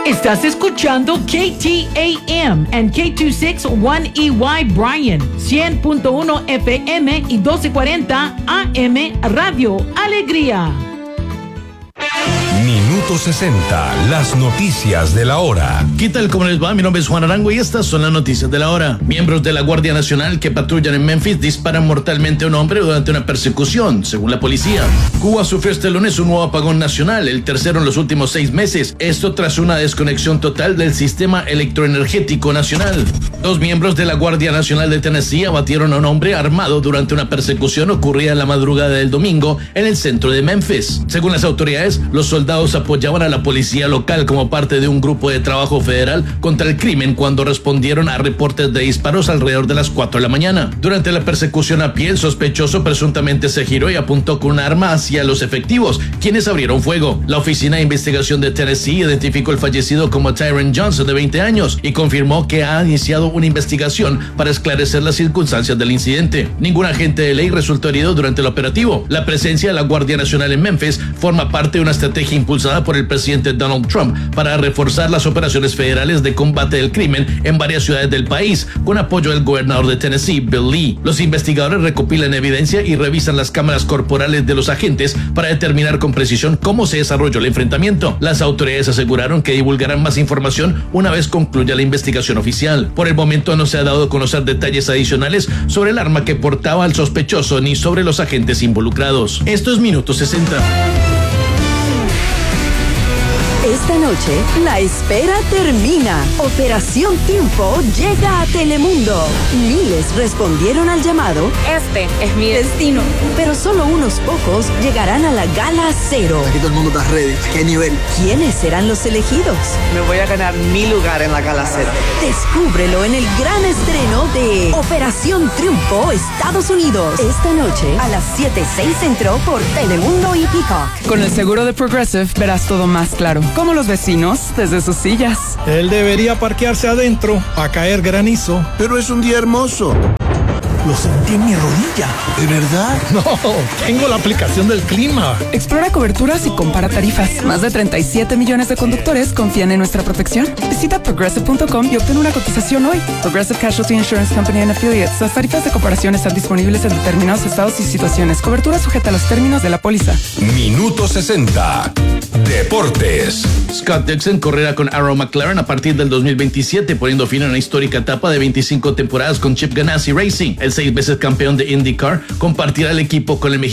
Estás escuchando KTAM and K261EY Bryan, 100.1 FM y 1240 AM Radio Alegría. Minuto 60, las noticias de la hora. ¿Qué tal? ¿Cómo les va? Mi nombre es Juan Arango y estas son las noticias de la hora. Miembros de la Guardia Nacional que patrullan en Memphis disparan mortalmente a un hombre durante una persecución, según la policía. Cuba sufrió este lunes un nuevo apagón nacional, el tercero en los últimos 6 meses. Esto tras una desconexión total del sistema electroenergético nacional. 2 miembros de la Guardia Nacional de Tennessee abatieron a un hombre armado durante una persecución ocurrida en la madrugada del domingo en el centro de Memphis. Según las autoridades, los soldados apoyaban a la policía local como parte de un grupo de trabajo federal contra el crimen cuando respondieron a reportes de disparos alrededor de las 4 de la mañana. Durante la persecución a pie, el sospechoso presuntamente se giró y apuntó con un arma hacia los efectivos, quienes abrieron fuego. La Oficina de Investigación de Tennessee identificó al fallecido como Tyron Johnson, de 20 años, y confirmó que ha iniciado una investigación para esclarecer las circunstancias del incidente. Ningún agente de ley resultó herido durante el operativo. La presencia de la Guardia Nacional en Memphis forma parte de una estrategia impulsada por el presidente Donald Trump para reforzar las operaciones federales de combate del crimen en varias ciudades del país, con apoyo del gobernador de Tennessee, Bill Lee. Los investigadores recopilan evidencia y revisan las cámaras corporales de los agentes para determinar con precisión cómo se desarrolló el enfrentamiento. Las autoridades aseguraron que divulgarán más información una vez concluya la investigación oficial. Por el momento no se ha dado a conocer detalles adicionales sobre el arma que portaba el sospechoso ni sobre los agentes involucrados. Esto es Minuto 60. Esta noche, la espera termina. Operación Triunfo llega a Telemundo. Miles respondieron al llamado. Este es mi destino. Pero solo unos pocos llegarán a la Gala Cero. Aquí todo el mundo está ready. ¿Qué nivel? ¿Quiénes serán los elegidos? Me voy a ganar mi lugar en la Gala Cero. Descúbrelo en el gran estreno de Operación Triunfo Estados Unidos. Esta noche a las 7:06 Centro por Telemundo y Peacock. Con el seguro de Progressive verás todo más claro. Como los vecinos desde sus sillas. Él debería parquearse adentro a caer granizo. Pero es un día hermoso. Lo sentí en mi rodilla. ¿De verdad? No, tengo la aplicación del clima. Explora coberturas y compara tarifas. Más de 37 millones de conductores confían en nuestra protección. Visita Progressive.com y obtén una cotización hoy. Progressive Casualty Insurance Company and Affiliates. Las tarifas de comparación están disponibles en determinados estados y situaciones. Cobertura sujeta a los términos de la póliza. Minuto 60. Deportes. Scott Dixon correrá con Arrow McLaren a partir del 2027, poniendo fin a una histórica etapa de 25 temporadas con Chip Ganassi Racing. El 6 veces campeón de IndyCar compartirá el equipo con el mexicano